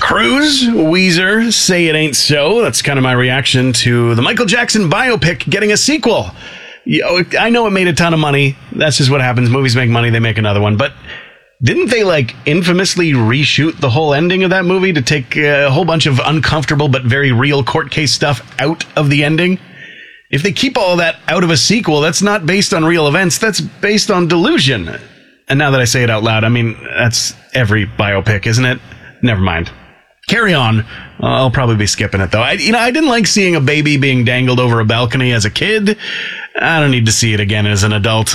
Cruise, Weezer, Say It Ain't So. That's kind of my reaction to the Michael Jackson biopic getting a sequel. I know it made a ton of money. That's just what happens. Movies make money, they make another one. But didn't they, infamously reshoot the whole ending of that movie to take a whole bunch of uncomfortable but very real court case stuff out of the ending? If they keep all that out of a sequel, that's not based on real events. That's based on delusion. And now that I say it out loud, I mean, that's every biopic, isn't it? Never mind. Carry on. I'll probably be skipping it, though. I didn't like seeing a baby being dangled over a balcony as a kid. I don't need to see it again as an adult.